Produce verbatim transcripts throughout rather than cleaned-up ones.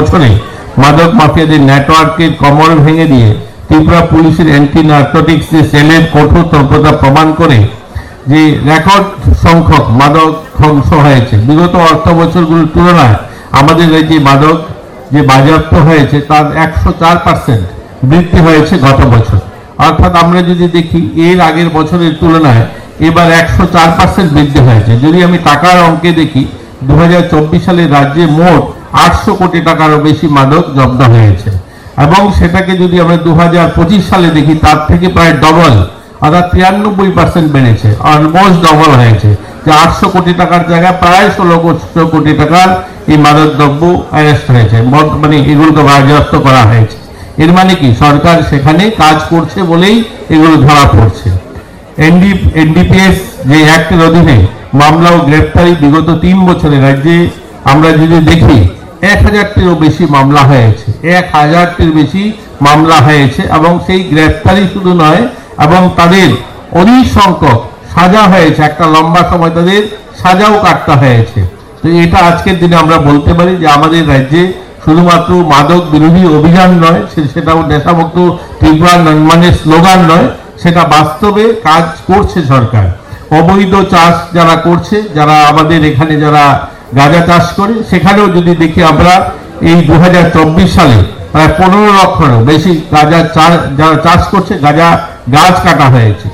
বছরে মাদক মাফিয়াদের নেটওয়ার্কের কমর ভেঙে দিয়ে ত্রিপুরা পুলিশের অ্যান্টি নার্কোটিক্স যে সেলের কঠোর তৎপরতা প্রমাণ করে যে রেকর্ড সংখ্যক মাদক ধ্বংস হয়েছে। বিগত অর্থ বছরগুলোর তুলনায় আমাদের রাজ্যে মাদক যে বাজেয়াপ্ত হয়েছে তার একশো চার পার্সেন্ট বৃদ্ধি হয়েছে গত বছর। অর্থাৎ আমরা যদি দেখি এর আগের বছরের তুলনায় এবার একশো চার পার্সেন্ট বৃদ্ধি হয়েছে। যদি আমি টাকার অঙ্কে দেখি দু হাজার চব্বিশ সালে রাজ্যে মোট আটশো কোটি টাকারও বেশি মাদক জব্দ হয়েছে, এবং সেটাকে যদি আমরা দু হাজার পঁচিশ সালে দেখি তার থেকে প্রায় ডবল, অর্থাৎ তিরানব্বই পার্সেন্ট বেড়েছে, অলমোস্ট ডবল হয়েছে। যে আটশো কোটি টাকার জায়গায় প্রায় ষোলো কোটি টাকার এই মাদক দ্রব্য অ্যারেস্ট হয়েছে, মানে এগুলোকে বাজেয়াপ্ত করা হয়েছে। এর মানে কি সরকার সেখানে কাজ করছে বলেই এগুলো ধরা পড়ছে। এনডি এনডিপিএস যে অ্যাক্টের অধীনে মামলা ও গ্রেপ্তারি বিগত তিন বছরে রাজ্যে আমরা যদি দেখি এক হাজারটিরও বেশি মামলা হয়েছে, এক হাজারটির বেশি মামলা হয়েছে, এবং সেই গ্রেপ্তারি শুধু নয় এবং তাদের অধিক সংখ্যক সাজা হয়েছে, একটা লম্বা সময় তাদের সাজাও কাটতে হয়েছে। তো এটা আজকের দিনে আমরা বলতে পারি যে আমাদের রাজ্যে শুধুমাত্র মাদক বিরোধী অভিযান নয়, সেটাও নেশামুক্ত ত্রিপুরা মানে স্লোগান নয়, সেটা বাস্তবে কাজ করছে সরকার। অবৈধ চাষ যারা করছে, যারা আমাদের এখানে যারা গাঁজা চাষ করে, সেখানেও যদি দেখি আমরা এই দু হাজার চব্বিশ সালে প্রায় পনেরো লক্ষেরও বেশি গাঁজা যারা চাষ করছে গাঁজা গাছ কাটা হয়েছে।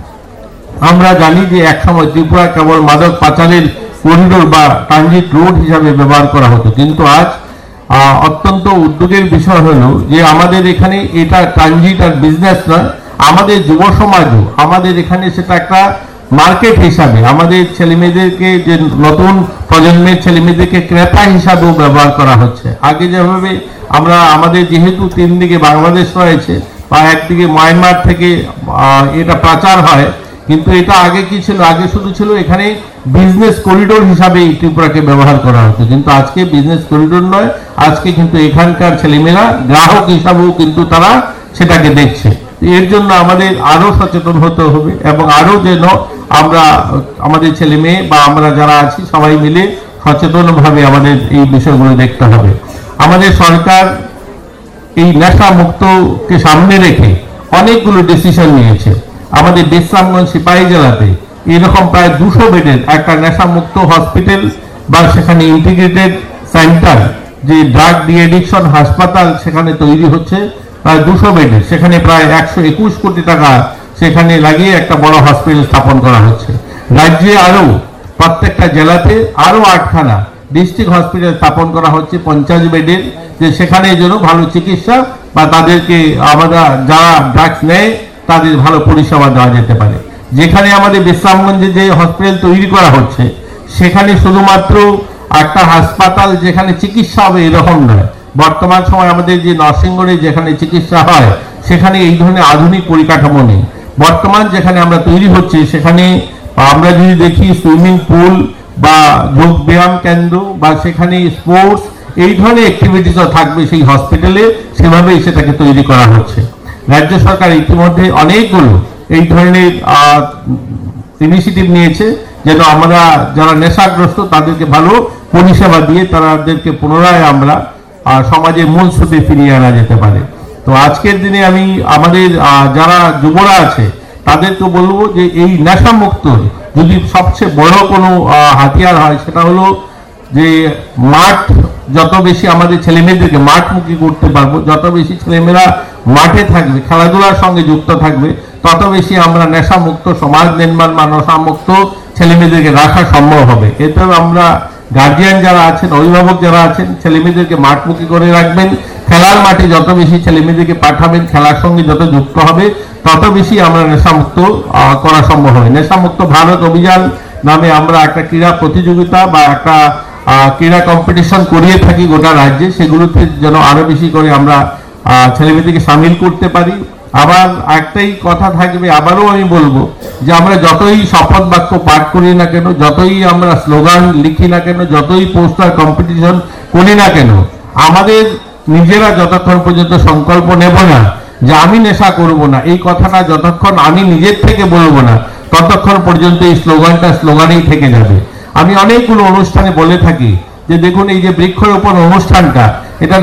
আমরা জানি যে একসময় ত্রিপুরা কেবল মাদক পাচারের করিডোর বা ট্রানজিট রোড হিসাবে ব্যবহার করা হতো, কিন্তু আজ অত্যন্ত উদ্যোগের বিষয় হলো যে আমাদের এখানে এটা ট্রানজিট আর বিজনেস নয়, আমাদের যুব সমাজও আমাদের এখানে সেটা একটা মার্কেট হিসাবে, আমাদের ছেলেমেয়েদেরকে যে নতুন প্রজন্মের ছেলেমেয়েদেরকে ক্রেতা হিসাবেও ব্যবহার করা হচ্ছে। আগে যেভাবে আমরা আমাদের যেহেতু তিন দিকে বাংলাদেশ রয়েছে বা একদিকে মায়ানমার থেকে এটা পাচার হয়, কিন্তু এটা আগে কি ছিল, আগে শুধু ছিল এখানে বিজনেস করিডোর হিসাবে ত্রিপুরাকে ব্যবহার করা হতো, কিন্তু আজকে বিজনেস করিডোর নয়, আজকে কিন্তু এখানকার ছেলেমেয়েরা গ্রাহক হিসাবেও কিন্তু তারা সেটাকে দেখছে। এর জন্য আমাদের আরো সচেতন হতে হবে এবং আরো যেন আমরা আমাদের ছেলে মেয়ে বা আমরা যারা আছি সবাই মিলে সচেতনভাবে আমাদের এই বিষয়গুলো দেখতে হবে। আমাদের সরকার এই নেশা মুক্তকে সামনে রেখে অনেকগুলো ডিসিশন নিয়েছে। আমাদের বিশ্রামগঞ্জ সিপাহী জেলাতে এরকম প্রায় দুশো বেডের একটা নেশা মুক্ত হসপিটাল বা সেখানে ইন্টিগ্রেটেড সেন্টার যে ড্রাগ ডি এডিকশন হাসপাতাল সেখানে তৈরি হচ্ছে, প্রায় দুশো বেডের, সেখানে প্রায় একশো একুশ কোটি টাকা সেখানে লাগিয়ে একটা বড় হসপিটাল স্থাপন করা হচ্ছে। রাজ্যে আরো প্রত্যেকটা জেলাতে আরো আটখানা ডিস্ট্রিক্ট হসপিটাল স্থাপন করা হচ্ছে পঞ্চাশ বেডের, যে সেখানে যেন ভালো চিকিৎসা বা তাদেরকে আমরা যারা ড্রাগস নেয় তাদের ভালো পরিষেবা দেওয়া যেতে পারে। যেখানে আমাদের বিশ্রামগঞ্জে যে হসপিটাল তৈরি করা হচ্ছে সেখানে শুধুমাত্র একটা হাসপাতাল যেখানে চিকিৎসা হবে এরকম নয়, বর্তমান সময় আমাদের যে নার্সিংহোমে যেখানে চিকিৎসা হয় সেখানে এই ধরনের আধুনিক পরিকাঠামো নেই। বর্তমান যেখানে আমরা তৈরি হচ্ছে সেখানে আমরা যদি দেখি সুইমিং পুল বা যোগ ব্যায়াম কেন্দ্র বা সেখানে স্পোর্টস এই ধরনের অ্যাক্টিভিটিসও থাকবে সেই হসপিটালে, সেভাবেই সেটাকে তৈরি করা হচ্ছে। রাজ্য সরকার ইতিমধ্যে অনেকগুলো এই ধরনের ইনিশিয়েটিভ নিয়েছে যেন আমরা যারা নেশাগ্রস্ত তাদেরকে ভালো পরিষেবা দিয়ে তাদেরকে পুনরায় আমরা সমাজের মূল স্রোতে ফিরিয়ে আনা যেতে পারে। তো আজকের দিনে আমি আমাদের যারা যুবরা আছে তাদেরকে বলবো যে এই নেশা মুক্ত যদি সবচেয়ে বড় কোনো হাতিয়ার হয় সেটা হলো যে মাঠ, যত বেশি আমাদের ছেলেমেয়েদেরকে মাঠমুখী করতে পারবো, যত বেশি ছেলেমেয়েরা মাঠে থাকবে, খেলাধুলার সঙ্গে যুক্ত থাকবে, তত বেশি আমরা নেশা মুক্ত সমাজ নির্মাণ বা নেশা মুক্ত ছেলেমেয়েদেরকে রাখা সম্ভব হবে। এতেও আমরা গার্জিয়ান যারা আছেন, অভিভাবক যারা আছেন, ছেলেমেয়েদেরকে মাঠমুখী করে রাখবেন, খেলার মাঠে যত বেশি ছেলেমেয়েদেরকে পাঠাবেন, খেলার সঙ্গে যত যুক্ত হবে তত বেশি আমরা নেশামুক্ত করা সম্ভব হবে। নেশামুক্ত ভারত অভিযান নামে আমরা একটা ক্রীড়া প্রতিযোগিতা বা একটা ক্রীড়া কম্পিটিশন করিয়ে থাকি গোটা রাজ্যে, সেগুলোতে যেন আরো বেশি করে আমরা ছেলেমেয়েদেরকে সামিল করতে পারি। আবার একটাই কথা থাকবে, আবারও আমি বলবো যে আমরা যতই শপথ বাক্য পাঠ করি না কেন, যতই আমরা স্লোগান লিখি না কেন, যতই পোস্টার কম্পিটিশন করি না কেন, আমাদের নিজেরা যতক্ষণ পর্যন্ত সংকল্প নেব না যে আমি নেশা করব না, এই কথাটা যতক্ষণ আমি নিজের থেকে বলবো না ততক্ষণ পর্যন্ত এই স্লোগানটা স্লোগানেই থেকে যাবে। আমি অনেকগুলো অনুষ্ঠানে বলে থাকি যে দেখুন এই যে বৃক্ষরোপণ অনুষ্ঠানটা,